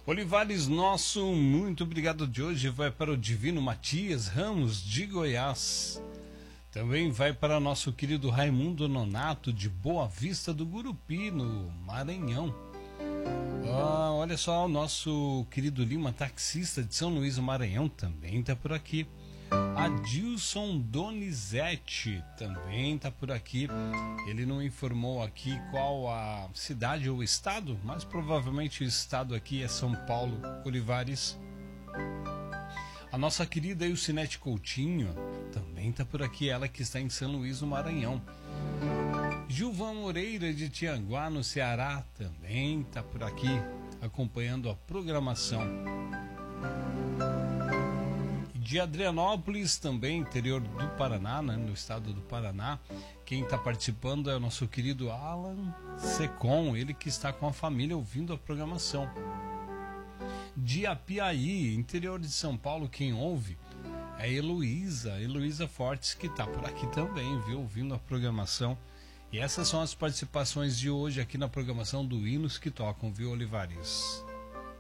Olivares nosso, muito obrigado de hoje. Vai para o Divino Matias Ramos, de Goiás. Também vai para nosso querido Raimundo Nonato, de Boa Vista do Gurupi, no Maranhão. Olha só, o nosso querido Lima, taxista de São Luís do Maranhão, também está por aqui. Adilson Donizete também está por aqui. Ele não informou aqui qual a cidade ou estado, mas provavelmente o estado aqui é São Paulo. Olivares. A nossa querida Ilcinete Coutinho também está por aqui, ela que está em São Luís do Maranhão. Gilvan Moreira de Tianguá, no Ceará, também está por aqui acompanhando a programação. De Adrianópolis, também interior do Paraná, né, no estado do Paraná, quem está participando é o nosso querido Alan Secom, ele que está com a família ouvindo a programação. De Apiaí, interior de São Paulo, quem ouve é Heloísa Fortes, que está por aqui também, viu, ouvindo a programação. E essas são as participações de hoje aqui na programação do Hinos que Tocam, viu, Olivares?